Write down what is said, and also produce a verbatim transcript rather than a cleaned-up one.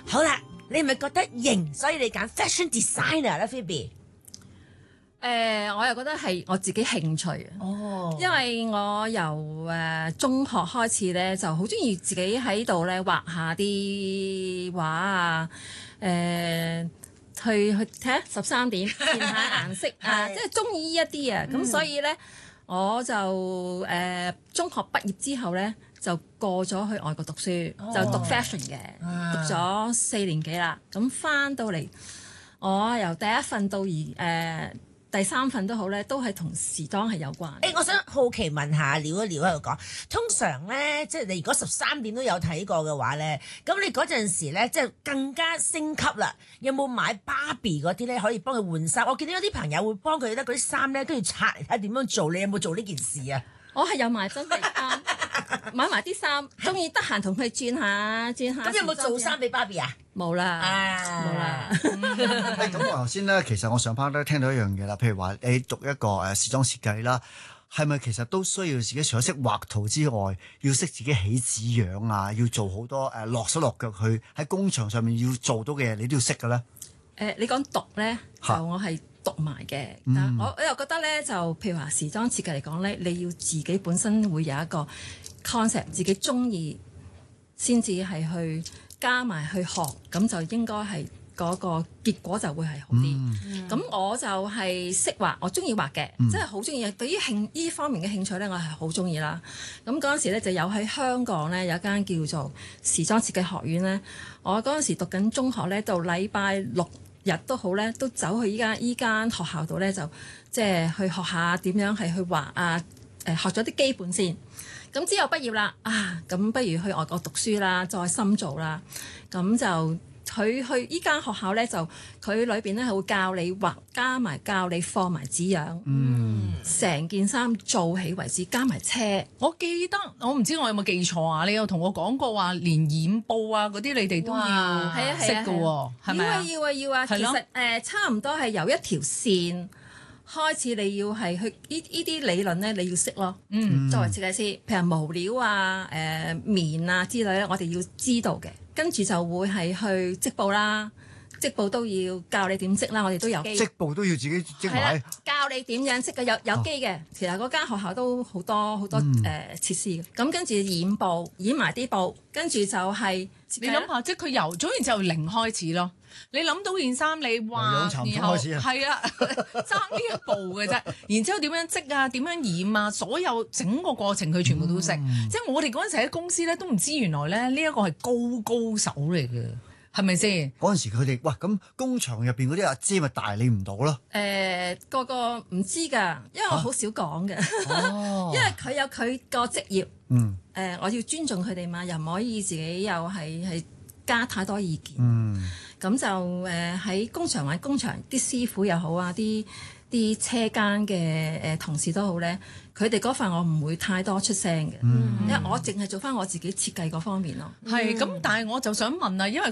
好啦，你係咪覺得型，所以你揀 fashion designer 咧 ，Phoebe？ 誒、呃，我又覺得係我自己興趣啊。 哦， 因為我由誒、呃、中學開始咧，就好中意自己喺度咧畫下啲畫啊，誒、呃、去去睇下十三點填下顏色啊，即係中意呢一啲啊。咁、嗯、所以咧，我就誒、呃、中學畢業之後咧，就過咗去外國讀書，哦、就讀 fashion 嘅，啊、讀咗四年幾啦。咁翻到嚟，我由第一份到而誒。呃第三份都好咧，都係同時裝係有關。 誒、欸，我想好奇問下，聊一聊喺度講。通常咧，即係你如果十三點都有睇過嘅話咧，咁你嗰陣時咧，即係更加升級啦。有冇買芭比嗰啲咧，可以幫佢換衫？我見到有啲朋友會幫佢咧，嗰啲衫咧都要拆嚟睇下點樣做。你有冇做呢件事啊？ 我係有買真係衫，買埋啲衫，中意得閒同佢轉下轉下。 咁有冇做衫俾芭比啊？ 冇啦，冇啦。 咁我頭先咧，其實我上 part 都聽到一樣嘢啦，譬如話你讀一個誒時裝設計啦，係咪其實都需要自己除咗識畫圖之外，要識自己起紙樣啊，要做好多誒落手落腳去喺工場上面要做到嘅嘢，你都要識嘅咧？誒、 呃，你講讀咧，就我係讀埋嘅。嗯、但我我又覺得咧，就譬如話時裝設計嚟講咧，你要自己本身會有一個 concept，自己中意先至係去加埋去學，咁就應該係嗰個結果就會係好啲。咁、嗯、我就係識畫，我中意畫嘅，即係好中意。對於興呢方面嘅興趣咧，我係好中意啦。咁嗰陣時咧就有喺香港咧有一間叫做時裝設計學院咧，我嗰陣時讀緊中學咧，到禮拜六日都好咧，都走去依間依間學校度咧，就即係去學下點樣係去畫啊。誒、呃、學咗啲基本先。咁之後畢業啦，啊咁不如去外國讀書啦，再深造啦。咁就佢去依間學校咧，就佢裏邊咧係會教你畫，加埋教你放埋紙樣，嗯，成件衫做起為止，加埋車。 我記得我唔知我有冇記錯啊？你有同我講過話，連染布啊嗰啲你哋都要識㗎喎，係咪啊？ 要啊要啊，其實誒、呃、差唔多係由一條線開始，你要係去呢呢啲理論咧，你要識咯。嗯，作為設計師，譬如毛料啊、誒、呃、棉啊之類咧，我哋要知道嘅。跟住就會係去織布啦，織布都要教你點織啦，我哋都有機。 織布都要自己織埋。 教你點樣織嘅，有有機嘅。哦、其實嗰間學校都好多好多誒、嗯呃、設施嘅。咁跟住染布，染埋啲布，跟住就係、是、 你諗下，即係佢由總然就由零開始咯。你諗到件衫，你畫，然後係啊，爭呢一步嘅啫。然之後點樣織啊，點樣染啊，所有整個過程佢全部都識。嗯、即係我哋嗰陣時喺公司咧，都唔知原來咧呢一個係高高手嚟嘅，係咪先？ 嗰陣時佢哋哇，咁工場入邊嗰啲阿姐咪大你唔到咯。 誒、呃，個個唔知㗎，因為我好少講嘅，啊、因為佢有佢個職業。嗯。誒、呃，我要尊重佢哋嘛，又唔可以自己又係係加太多意見。嗯。咁就誒喺、呃、工場或者工場啲師傅又好啊，啲啲車間嘅誒同事都好咧，佢哋嗰份我唔會太多出聲嘅，嗯、因為我淨係做翻我自己設計嗰方面咯。 係咁、嗯，但係我就想問啊，因為